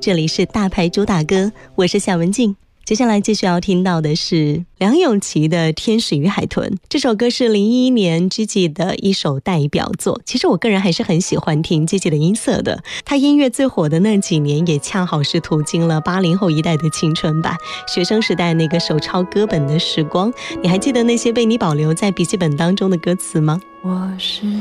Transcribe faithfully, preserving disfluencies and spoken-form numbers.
这里是大牌主打歌，我是夏文静。接下来继续要听到的是梁咏琪的《天使与海豚》，这首歌是零一年 Gigi 的一首代表作。其实我个人还是很喜欢听 Gigi 的音色的，他音乐最火的那几年也恰好是途经了八零后一代的青春吧，学生时代那个手抄歌本的时光。你还记得那些被你保留在笔记本当中的歌词吗？ 我是